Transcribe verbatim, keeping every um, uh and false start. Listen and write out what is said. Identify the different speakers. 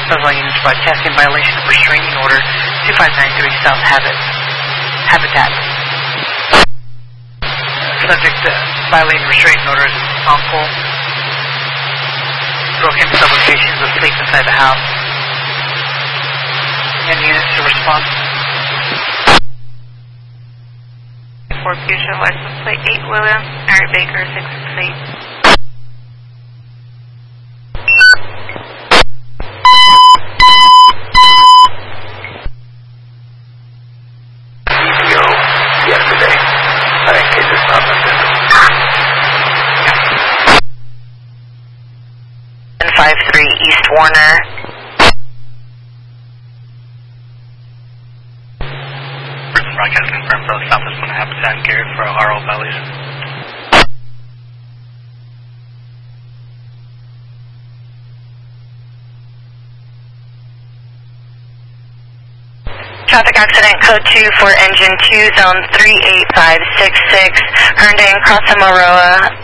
Speaker 1: Southern units broadcasting violation of restraining order two five nine three South Habit, Habitat. Subject to violating restraining orders on call. Broken supplications asleep inside the house. Any units to respond?
Speaker 2: Fort Fuchsia, license plate eight William, Mary Baker, six six eight.
Speaker 3: Yesterday, I think it just happened.
Speaker 2: five three East Warner.
Speaker 4: Broadcast confirmed for Southwest one Habitat and Garrett for a R O violation.
Speaker 2: Traffic accident code two for engine two, zone three eight five six six, Herndon, Cross Amaroa,